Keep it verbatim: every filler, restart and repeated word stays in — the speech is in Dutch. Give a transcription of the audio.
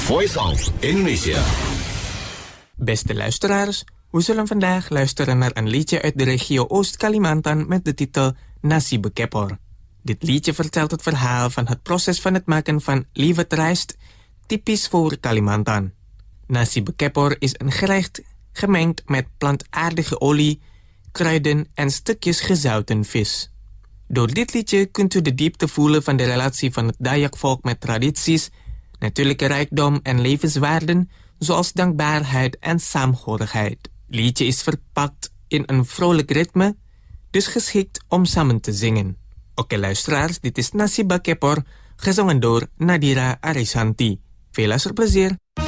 Voice of Indonesia. Beste luisteraars, we zullen vandaag luisteren naar een liedje uit de regio Oost-Kalimantan met de titel Nasi Bekepor. Dit liedje vertelt het verhaal van het proces van het maken van liwetrijst, typisch voor Kalimantan. Nasi Bekepor is een gerecht gemengd met plantaardige olie, kruiden en stukjes gezouten vis. Door dit liedje kunt u de diepte voelen van de relatie van het Dayak-volk met tradities, natuurlijke rijkdom en levenswaarden, zoals dankbaarheid en saamhorigheid. Liedje is verpakt in een vrolijk ritme, dus geschikt om samen te zingen. Oké luisteraars, dit is Nasi Bekepor, gezongen door Nadira Arisanti. Veel luisterplezier!